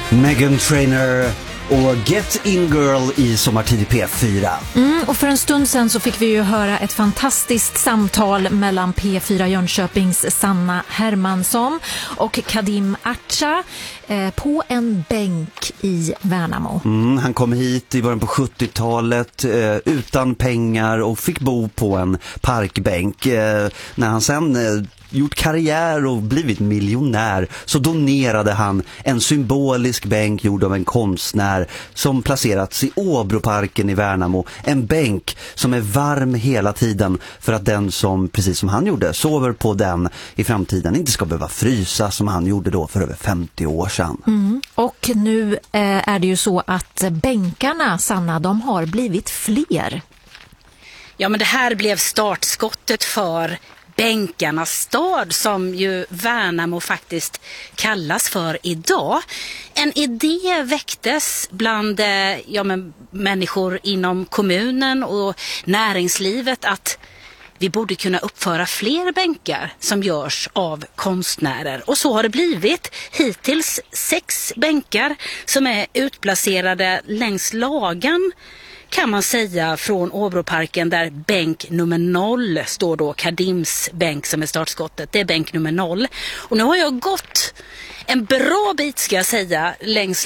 Meghan Trainor och Get In Girl i Sommartid i P4. Och för en stund sen så fick vi ju höra ett fantastiskt samtal mellan P4 Jönköpings Sanna Hermansson och Kadim Archa på en bänk i Värnamo. Han kom hit i början på 70-talet utan pengar och fick bo på en parkbänk. När han sen gjort karriär och blivit miljonär så donerade han en symbolisk bänk gjord av en konstnär som placerats i Åbroparken i Värnamo. En bänk som är varm hela tiden för att den som, precis som han gjorde, sover på den i framtiden inte ska behöva frysa som han gjorde då för över 50 år sedan. Och nu är det ju så att bänkarna, Sanna, de har blivit fler. Ja, men det här blev startskottet för Bänkarnas stad som ju Värnamo faktiskt kallas för idag. En idé väcktes bland människor inom kommunen och näringslivet att vi borde kunna uppföra fler bänkar som görs av konstnärer. Och så har det blivit. Hittills 6 bänkar som är utplacerade längs lagan, kan man säga, från Åbroparken, där bänk nummer 0 står då. Kadims bänk som är startskottet. Det är bänk nummer 0. Och nu har jag gått en bra bit, ska jag säga, längs